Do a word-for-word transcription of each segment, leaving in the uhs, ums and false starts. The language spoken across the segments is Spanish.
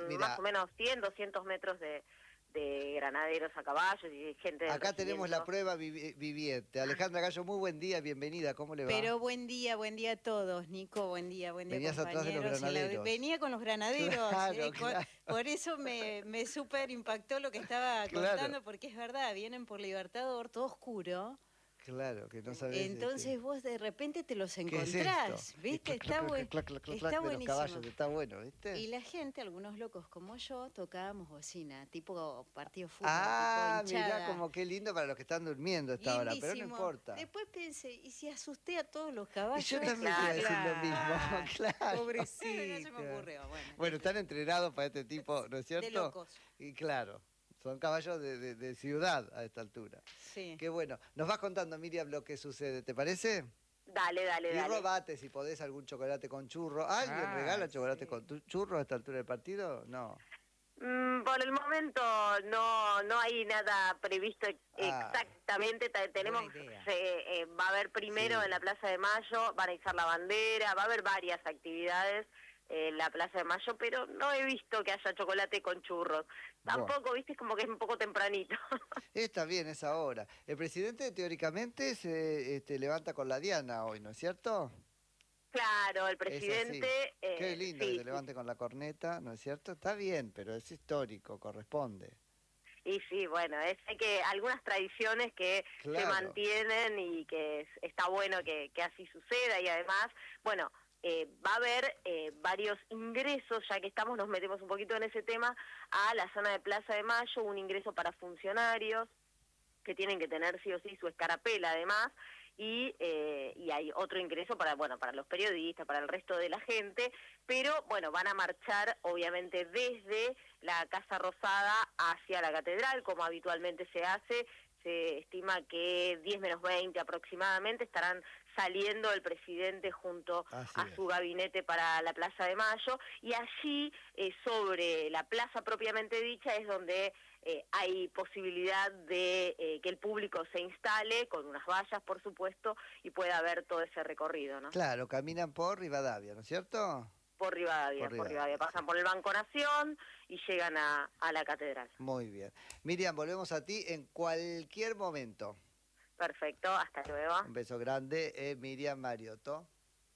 Mirá, más o menos cien, doscientos metros de, de granaderos a caballos y gente del acá tenemos la regimiento. prueba vivi viviente. Alejandra Gallo, muy buen día, bienvenida, ¿cómo le va? Pero buen día, buen día a todos, Nico, buen día, buen día, Venías compañeros. atrás de los granaderos. La... Venía con los granaderos, Claro, eh, con... claro. por eso me, me súper impactó lo que estaba Claro. contando, porque es verdad, vienen por Libertador, todo oscuro. Claro, que no sabés. Entonces este... vos de repente te los ¿Qué es encontrás, esto? ¿viste? Clac, clac, Está, buen... clac, clac, clac, está de los buenísimo. caballos, está bueno, ¿viste? Y la gente, algunos locos como yo, tocábamos bocina, tipo partido de fútbol, Ah, tipo hinchada. mirá como qué lindo para los que están durmiendo a esta hora, pero no Lindísimo. importa. Después pensé, ¿y si asusté a todos los Y caballos? yo también Claro, te iba a decir lo claro. mismo, claro. Pobrecito. No se me ocurrió, bueno. Bueno, están entrenados para este tipo, ¿no es cierto? De locos. Y claro, son caballos de, de, de ciudad a esta altura. Sí. Qué bueno. Nos vas contando, Miriam, lo que sucede, ¿te parece? Dale, dale, Y dale. robate, si podés, algún chocolate con churro. ¿Alguien Ah, regala chocolate sí. con tu- churro a esta altura del partido? No. Mm, por el momento no no hay nada previsto ex- Ah. exactamente. Ta- Tenemos Buena idea. se, eh, va a haber primero Sí. en la Plaza de Mayo, van a izar la bandera, va a haber varias actividades en la Plaza de Mayo, pero no he visto que haya chocolate con churros. Tampoco, viste, es como que es un poco tempranito. Está bien, es ahora. El presidente teóricamente se este, levanta con la diana hoy, ¿no es cierto? Claro, el Es así. presidente... eh, Qué lindo sí, que se levante con la corneta, ¿no es cierto? Está bien, pero es histórico, corresponde. Y sí, bueno, es hay que algunas tradiciones que Claro. se mantienen y que es- está bueno que, que así suceda y además, bueno, eh, va a haber eh, varios ingresos, ya que estamos, nos metemos un poquito en ese tema, a la zona de Plaza de Mayo, un ingreso para funcionarios que tienen que tener sí o sí su escarapela además, y, eh, y hay otro ingreso para, bueno, para los periodistas, para el resto de la gente, pero bueno, van a marchar obviamente desde la Casa Rosada hacia la Catedral, como habitualmente se hace. Se estima que diez menos veinte aproximadamente estarán saliendo el presidente junto Así a es. su gabinete para la Plaza de Mayo, y allí eh, sobre la plaza propiamente dicha es donde eh, hay posibilidad de eh, que el público se instale con unas vallas, por supuesto, y pueda ver todo ese recorrido, ¿no? Claro, caminan por Rivadavia, ¿no es cierto? Por Rivadavia, Por por Rivadavia, Rivadavia, pasan sí. por el Banco Nación y llegan a, a la Catedral. Muy bien. Miriam, volvemos a ti en cualquier momento. Perfecto, hasta luego. Un beso grande, eh, Miriam Mariotto.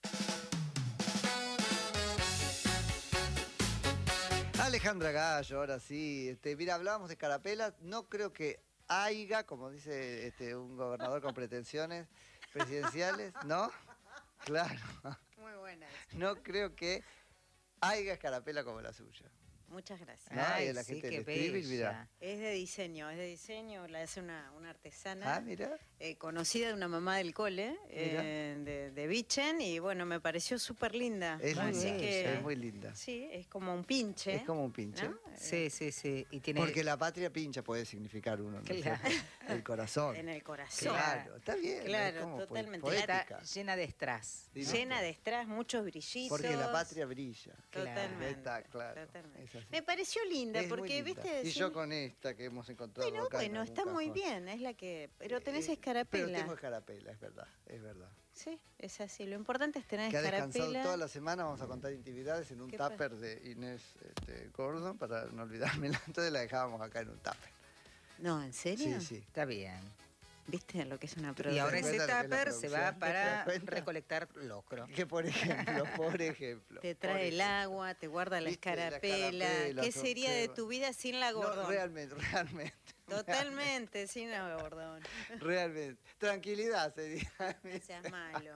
Alejandra Gallo, ahora sí. Este, mira, hablábamos de carapelas. No creo que haya, como dice este, un gobernador con pretensiones presidenciales, ¿no? Claro. Muy buena. No creo que haya escarapela como la suya. Muchas gracias. ¿No? Ay, Y la sí, gente qué del streaming, mirá. bella. Es de diseño, es de diseño, la hace una, una artesana Ah, mira. eh, conocida de una mamá del cole, eh, de, de Vichen, y bueno, me pareció súper linda. Es Muy Así linda, que, es muy linda. sí, es como un pinche. Es como un pinche. ¿no? Sí, sí, sí. Y tiene... Porque la patria pincha puede significar uno, ¿no? Claro. El corazón. En el corazón. Claro, está bien. Claro, es como po- totalmente. está poética. llena de strass. Directo. Llena de strass, muchos brillitos. Porque la patria brilla. Totalmente. Está claro. totalmente. Es así. Me pareció linda, Es muy porque, linda. viste, Y decir- yo con esta que hemos encontrado Bueno, acá en bueno, algún está muy cajón. bien, es la que... Pero tenés Eh, escarapela. Pero tengo escarapela, es verdad, es verdad. Sí, es así. Lo importante es tener Que ha descansado escarapela. toda la semana, vamos a contar intimidades en un ¿Qué tupper de Inés este, Gordon, para no olvidarme, entonces la dejábamos acá en un tupper. No, ¿en serio? Sí, sí. Está bien. ¿Viste lo que es una Y producción? ahora ese cuenta lo que es la tupper se va producción? ¿Te das para cuenta? recolectar locro. Que por ejemplo, por ejemplo. Te por trae el ejemplo. agua, te guarda la ¿Viste? La escarapela. escarapela, ¿Qué sería de observa. tu vida sin la No, Gordon? realmente, realmente. Totalmente sin la Gordon. Realmente. Tranquilidad sería. No seas malo.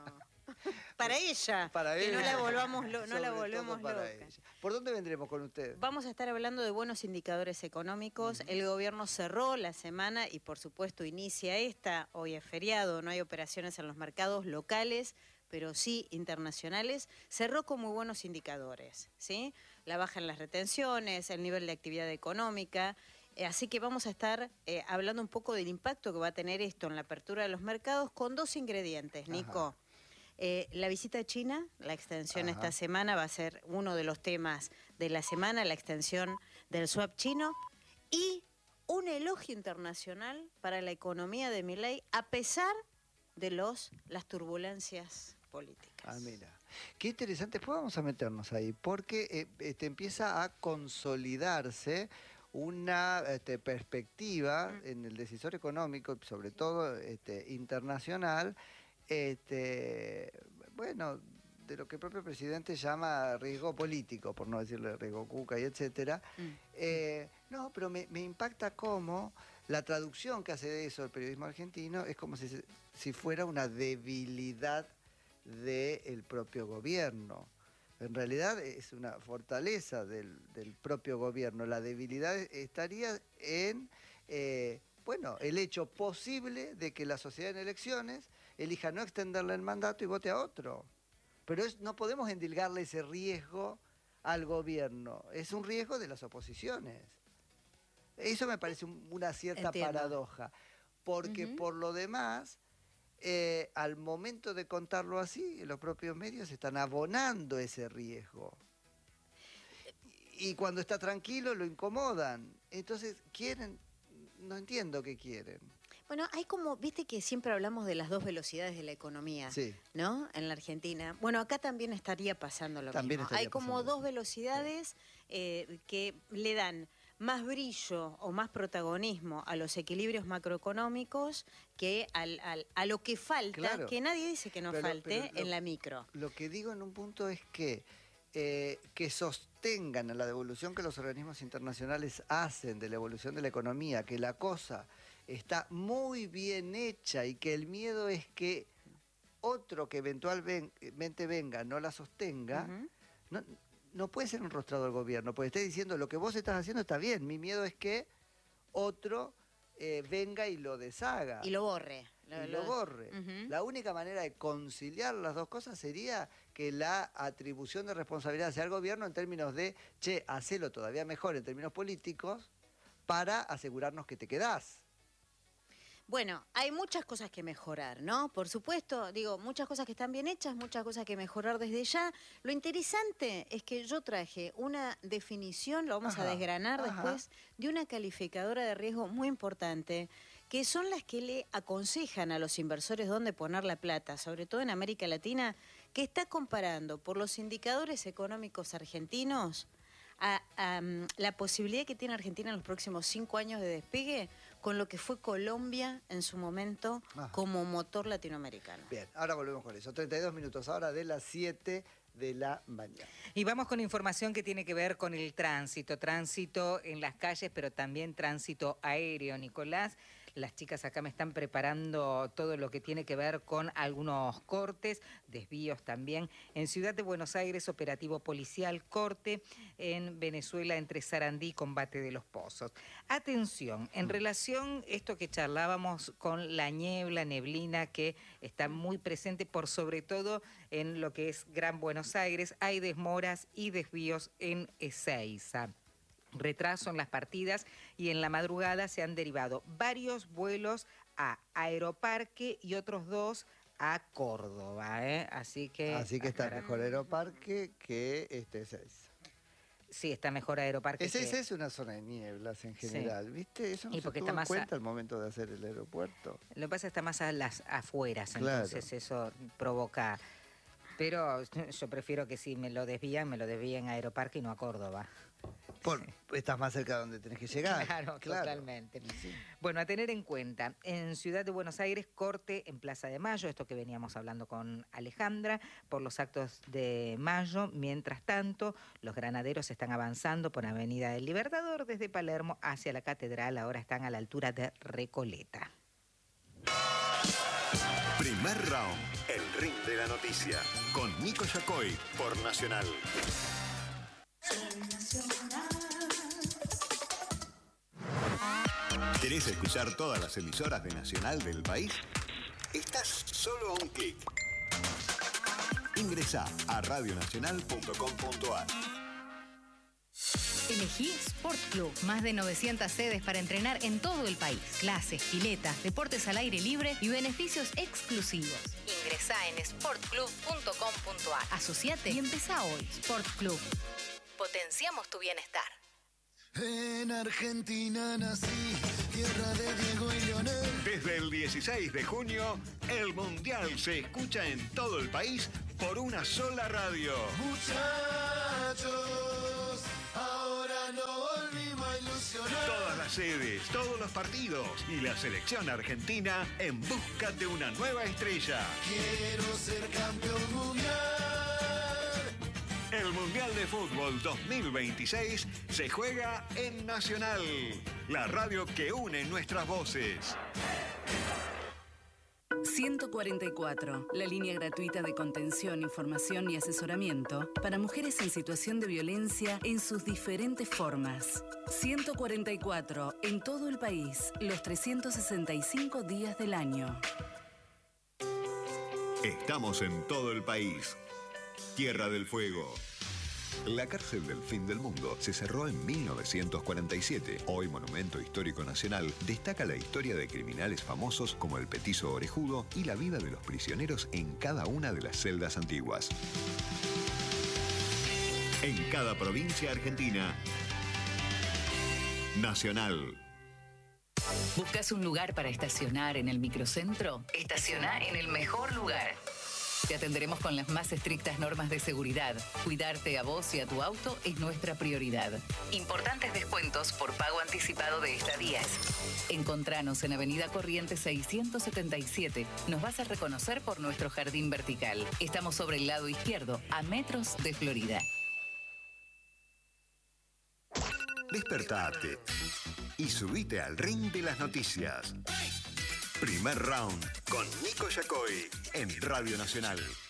Para ella, Para que ella. no la volvamos, lo- no la Sobre todo volvemos para loca. ella. ¿Por dónde vendremos con usted? Vamos a estar hablando de buenos indicadores económicos. El gobierno cerró la semana y por supuesto inicia esta. Hoy es feriado, no hay operaciones en los mercados locales, pero sí internacionales. Cerró con muy buenos indicadores, ¿sí? La baja en las retenciones, el nivel de actividad económica. Eh, Así que vamos a estar eh, hablando un poco del impacto que va a tener esto en la apertura de los mercados con dos ingredientes, Nico. Ajá. Eh, la visita a China, la extensión Ajá. esta semana va a ser uno de los temas de la semana, la extensión del swap chino, y un elogio internacional para la economía de Milei a pesar de los, las turbulencias políticas. Ah, mira. Qué interesante, pues vamos a meternos ahí, porque eh, este, empieza a consolidarse una este, perspectiva en el decisor económico, sobre todo este, internacional, este, bueno, de lo que el propio presidente llama riesgo político, por no decirle riesgo cuca y etcétera. Mm. Eh, no, pero me, me impacta cómo la traducción que hace de eso el periodismo argentino es como si, si fuera una debilidad del propio gobierno. En realidad es una fortaleza del, del propio gobierno. La debilidad estaría en, eh, bueno, el hecho posible de que la sociedad en elecciones elija no extenderle el mandato y vote a otro. Pero es, no podemos endilgarle ese riesgo al gobierno. Es un riesgo de las oposiciones. Eso me parece un, una cierta Entiendo. paradoja. Porque uh-huh. por lo demás... Eh, al momento de contarlo así, los propios medios están abonando ese riesgo. Y cuando está tranquilo lo incomodan. Entonces quieren, no entiendo qué quieren. Bueno, hay como, viste que siempre hablamos de las dos velocidades de la economía, sí. ¿no? En la Argentina. Bueno, acá también estaría pasando lo también mismo. Hay como dos velocidades sí. eh, que le dan más brillo o más protagonismo a los equilibrios macroeconómicos que al, al, a lo que falta, claro. que nadie dice que no pero, falte pero lo, en la micro. Lo que digo en un punto es que, eh, que sostengan a la devolución que los organismos internacionales hacen de la evolución de la economía, que la cosa está muy bien hecha y que el miedo es que otro que eventualmente venga no la sostenga, uh-huh. no, no puede ser un rostrado del gobierno, porque está diciendo lo que vos estás haciendo está bien, mi miedo es que otro eh, venga y lo deshaga. Y lo borre. Lo, y lo, lo borre. Uh-huh. La única manera de conciliar las dos cosas sería que la atribución de responsabilidad sea al gobierno en términos de, che, hacelo todavía mejor en términos políticos para asegurarnos que te quedás. Bueno, hay muchas cosas que mejorar, ¿no? Por supuesto, digo, muchas cosas que están bien hechas, muchas cosas que mejorar desde ya. Lo interesante es que yo traje una definición, lo vamos ajá, a desgranar ajá. después, de una calificadora de riesgo muy importante, que son las que le aconsejan a los inversores dónde poner la plata, sobre todo en América Latina, que está comparando por los indicadores económicos argentinos a, a um, la posibilidad que tiene Argentina en los próximos cinco años de despegue con lo que fue Colombia en su momento ah. como motor latinoamericano. Bien, ahora volvemos con eso. treinta y dos minutos ahora de las siete de la mañana. Y vamos con información que tiene que ver con el tránsito. Tránsito en las calles, pero también tránsito aéreo, Nicolás. Las chicas acá me están preparando todo lo que tiene que ver con algunos cortes, desvíos también. En Ciudad de Buenos Aires, operativo policial, corte. En Venezuela, entre Sarandí y Combate de los Pozos. Atención, en relación a esto que charlábamos con la niebla, neblina, que está muy presente por sobre todo en lo que es Gran Buenos Aires, hay desmoras y desvíos en Ezeiza. Retraso en las partidas y en la madrugada se han derivado varios vuelos a Aeroparque y otros dos a Córdoba, ¿eh? Así que... Así que está mejor Aeroparque que este Ezeiza. Sí, está mejor Aeroparque. Ezeiza que... es una zona de nieblas en general, sí. ¿Viste? Eso no y se tuvo en cuenta a... al momento de hacer el aeropuerto. Lo que pasa es que está más a las afueras, claro. Entonces eso provoca... Pero yo prefiero que si me lo desvían, me lo desvíen a Aeroparque y no a Córdoba. Por, estás más cerca de donde tenés que llegar. Claro, claro. Totalmente. Sí. Bueno, a tener en cuenta, en Ciudad de Buenos Aires, corte en Plaza de Mayo, esto que veníamos hablando con Alejandra, por los actos de mayo. Mientras tanto, los granaderos están avanzando por Avenida del Libertador desde Palermo hacia la Catedral, ahora están a la altura de Recoleta. Primer round, el ring de la noticia, con Nico Yacoy por Nacional. ¿Querés escuchar todas las emisoras de Nacional del país? Estás solo a un clic. Ingresá a radionacional punto com punto a r. Elegí Sport Club. Más de novecientas sedes para entrenar en todo el país. Clases, piletas, deportes al aire libre y beneficios exclusivos. Ingresá en sport club punto com punto a r. Asociate y empezá hoy. Sport Club. Potenciamos tu bienestar. En Argentina nací tierra de Diego y Leonel. Desde el dieciséis de junio, el Mundial se escucha en todo el país por una sola radio. Muchachos, ahora no volvimos a ilusionar. Todas las sedes, todos los partidos y la selección argentina en busca de una nueva estrella. Quiero ser campeón mundial. El Mundial de Fútbol dos mil veintiséis se juega en Nacional, la radio que une nuestras voces. ciento cuarenta y cuatro, la línea gratuita de contención, información y asesoramiento para mujeres en situación de violencia en sus diferentes formas. ciento cuarenta y cuatro, en todo el país, los trescientos sesenta y cinco días del año. Estamos en todo el país. Tierra del Fuego. La cárcel del fin del mundo se cerró en mil novecientos cuarenta y siete. Hoy Monumento Histórico Nacional destaca la historia de criminales famosos como el Petizo Orejudo y la vida de los prisioneros en cada una de las celdas antiguas. En cada provincia argentina, Nacional. ¿Buscas un lugar para estacionar en el microcentro? Estaciona en el mejor lugar. Te atenderemos con las más estrictas normas de seguridad. Cuidarte a vos y a tu auto es nuestra prioridad. Importantes descuentos por pago anticipado de estadías. Encontranos en Avenida Corrientes seiscientos setenta y siete. Nos vas a reconocer por nuestro jardín vertical. Estamos sobre el lado izquierdo, a metros de Florida. Despertate y subite al ring de las noticias. Primer round con Nico Yacoy en Radio Nacional.